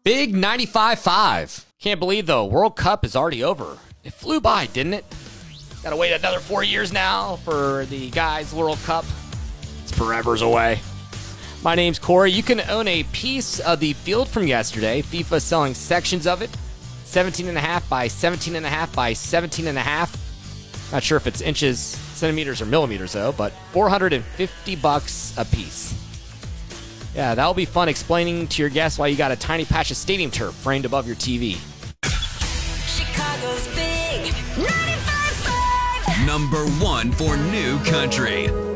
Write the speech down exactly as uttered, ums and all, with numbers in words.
Big ninety-five five. Can't believe the World Cup is already over. It flew by, didn't it? Gotta wait another four years now for the Guys World Cup. It's forever's away. My name's Corey. You can own a piece of the field from yesterday. FIFA selling sections of it. seventeen and a half by seventeen and a half by seventeen and a half. Not sure if it's inches, centimeters, or millimeters, though, but four hundred fifty bucks a piece. Yeah, that'll be fun explaining to your guests why you got a tiny patch of stadium turf framed above your T V. Chicago's Big ninety-five point five. Number one for New Country.